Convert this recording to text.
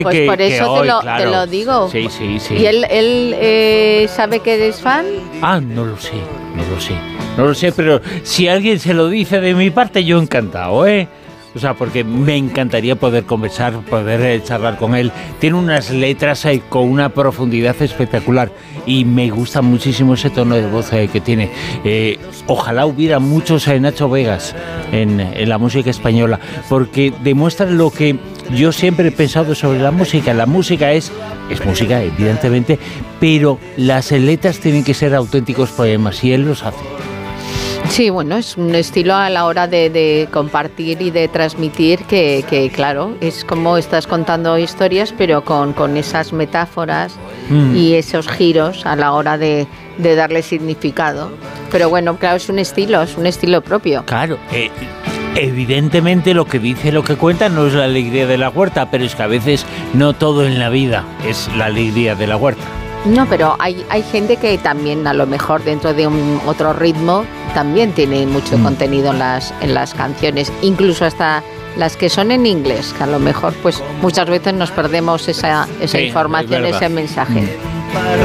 Pues por eso te lo digo. Sí. ¿Y él sabe que eres fan? No lo sé, pero si alguien se lo dice de mi parte, yo encantado, ¿eh? O sea, porque me encantaría poder conversar, poder charlar con él. Tiene unas letras con una profundidad espectacular y me gusta muchísimo ese tono de voz que tiene. Ojalá hubiera muchos Nacho Vegas en la música española, porque demuestra lo que yo siempre he pensado sobre la música. La música es música, evidentemente, pero las letras tienen que ser auténticos poemas y él los hace. Sí, bueno, es un estilo a la hora de compartir y de transmitir que claro, es como estás contando historias, pero con esas metáforas y esos giros a la hora de darle significado. Pero bueno, claro, es un estilo propio. Claro, evidentemente lo que dice, lo que cuenta no es la alegría de la huerta, pero es que a veces no todo en la vida es la alegría de la huerta. No, pero hay gente que también, a lo mejor dentro de otro ritmo, también tiene mucho contenido en las canciones, incluso hasta las que son en inglés, que a lo mejor pues muchas veces nos perdemos esa información, ese mensaje.